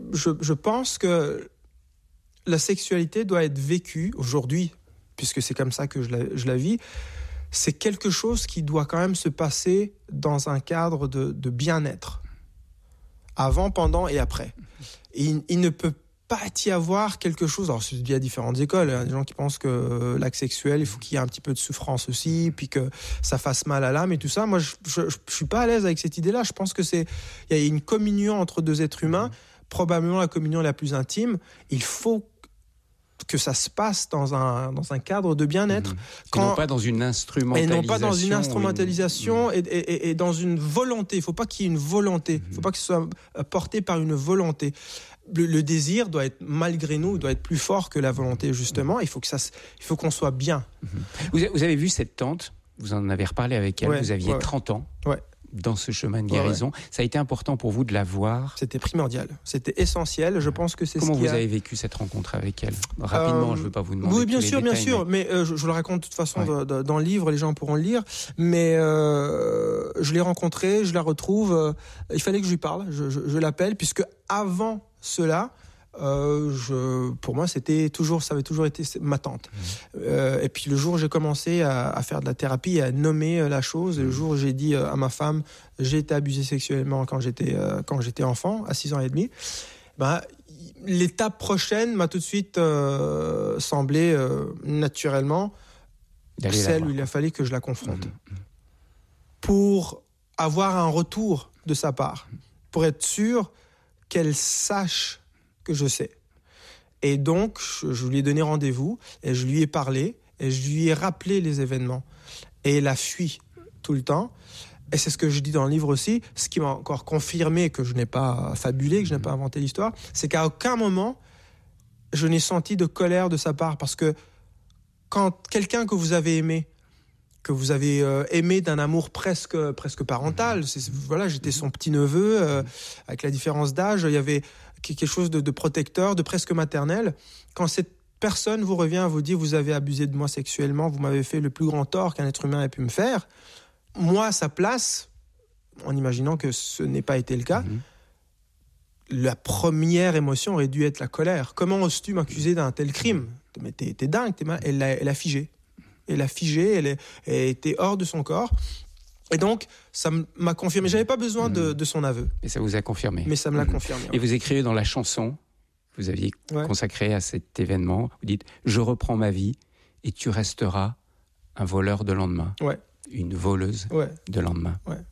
je pense que la sexualité doit être vécue aujourd'hui, puisque c'est comme ça que je la vis. C'est quelque chose qui doit quand même se passer dans un cadre de bien-être. Avant, pendant et après. Et il ne peut pas y avoir quelque chose... Alors, il y a différentes écoles. Il y a des gens qui pensent que l'acte sexuel, il faut qu'il y ait un petit peu de souffrance aussi, puis que ça fasse mal à l'âme et tout ça. Moi, je suis pas à l'aise avec cette idée-là. Je pense que il y a une communion entre deux êtres humains, probablement la communion la plus intime. Il faut que ça se passe dans un cadre de bien-être. Et non pas dans une instrumentalisation. Et non pas dans une instrumentalisation et dans une volonté. Il ne faut pas qu'il y ait une volonté. Il ne faut pas que ce soit porté par une volonté. Le désir doit être, malgré nous, doit être plus fort que la volonté, justement. Il faut qu'on soit bien. Vous avez vu cette tante, vous en avez reparlé avec elle, vous aviez 30 ans. Ouais. Dans ce chemin de guérison. Ouais. Ça a été important pour vous de la voir? C'était primordial. C'était essentiel. Je pense que c'est Comment vous avez vécu cette rencontre avec elle? Rapidement, je ne veux pas vous demander. Oui, bien sûr. Mais je le raconte de toute façon dans le livre, les gens pourront le lire. Mais je l'ai rencontrée, je la retrouve. Il fallait que je lui parle. Je l'appelle, puisque avant cela, pour moi, ça avait toujours été ma tante. Et puis le jour où j'ai commencé à faire de la thérapie et à nommer la chose, le jour où j'ai dit à ma femme, j'ai été abusé sexuellement quand j'étais enfant, à 6 ans et demi, l'étape prochaine m'a tout de suite semblé naturellement celle où il a fallu que je la confronte. Pour avoir un retour de sa part, pour être sûr qu'elle sache que je sais. Et donc, je lui ai donné rendez-vous, et je lui ai parlé, et je lui ai rappelé les événements. Et elle a fui tout le temps. Et c'est ce que je dis dans le livre aussi, ce qui m'a encore confirmé que je n'ai pas fabulé, que je n'ai pas inventé l'histoire, c'est qu'à aucun moment, je n'ai senti de colère de sa part. Parce que quand quelqu'un que vous avez aimé d'un amour presque parental, j'étais son petit-neveu, avec la différence d'âge, il y avait quelque chose de protecteur, de presque maternel. Quand cette personne vous revient à vous dire « vous avez abusé de moi sexuellement, vous m'avez fait le plus grand tort qu'un être humain ait pu me faire », moi, à sa place, en imaginant que ce n'ait pas été le cas, la première émotion aurait dû être la colère. Comment oses-tu m'accuser d'un tel crime ? Mais t'es dingue, elle a figé. Elle a figé, elle était hors de son corps. Et donc, ça m'a confirmé. J'avais pas besoin de son aveu. Et ça vous a confirmé. Mais ça me l'a confirmé. Et vous écrivez dans la chanson, vous aviez consacré à cet événement, vous dites « Je reprends ma vie et tu resteras un voleur de lendemain. » Une voleuse de lendemain. Ouais.